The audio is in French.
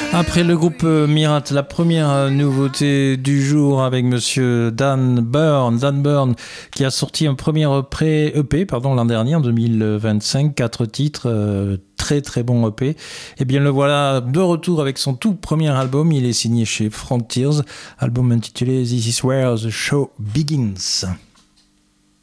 Après le groupe Mirat, la première nouveauté du jour avec monsieur Dan Burn qui a sorti un premier EP l'an dernier en 2025, 4 titres, très très bon EP. Et bien le voilà de retour avec son tout premier album, il est signé chez Frontiers, album intitulé This is where the show begins.